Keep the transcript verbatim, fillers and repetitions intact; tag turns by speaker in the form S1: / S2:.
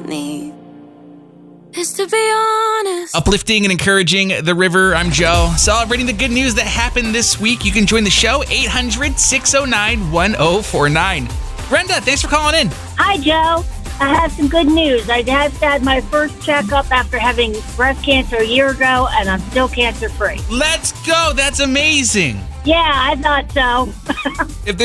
S1: need is to be honest.
S2: Uplifting and encouraging the river. I'm Joe. Celebrating the good news that happened this week. You can join the show, eight hundred, six oh nine, one oh four nine. Brenda, thanks for calling in.
S3: Hi, Joe. I have some good news. I have had my first checkup after having breast cancer a year ago, and I'm still cancer-free.
S2: Let's go. That's amazing.
S3: Yeah, I thought so.
S2: If there's